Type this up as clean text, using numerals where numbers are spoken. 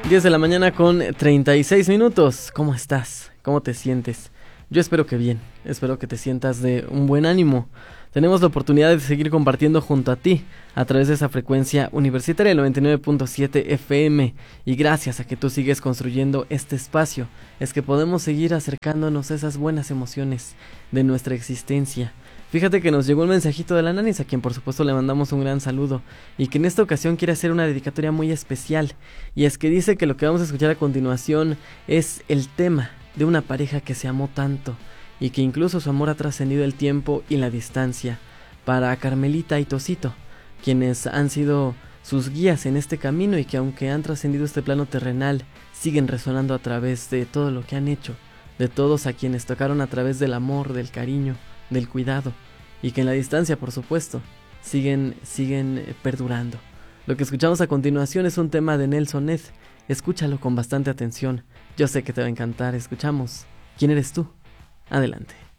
10 de la mañana con 36 minutos. ¿Cómo estás? ¿Cómo te sientes? Yo espero que bien, espero que te sientas de un buen ánimo. Tenemos la oportunidad de seguir compartiendo junto a ti a través de esa frecuencia universitaria 99.7 FM, y gracias a que tú sigues construyendo este espacio es que podemos seguir acercándonos a esas buenas emociones de nuestra existencia. Fíjate que nos llegó un mensajito de la Nanis, a quien por supuesto le mandamos un gran saludo, y que en esta ocasión quiere hacer una dedicatoria muy especial, y es que dice que lo que vamos a escuchar a continuación es el tema de una pareja que se amó tanto, y que incluso su amor ha trascendido el tiempo y la distancia. Para Carmelita y Tosito, quienes han sido sus guías en este camino y que aunque han trascendido este plano terrenal, siguen resonando a través de todo lo que han hecho, de todos a quienes tocaron a través del amor, del cariño, del cuidado, y que en la distancia, por supuesto, siguen perdurando. Lo que escuchamos a continuación es un tema de Nelson Ned. Escúchalo con bastante atención, yo sé que te va a encantar. Escuchamos ¿Quién eres tú? Adelante.